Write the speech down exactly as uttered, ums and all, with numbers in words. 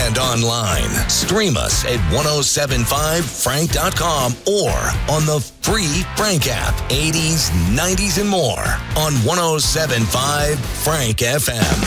and online. Stream us at ten seventy-five frank dot com or on the free Frank app. eighties, nineties, and more on ten seventy-five Frank F M.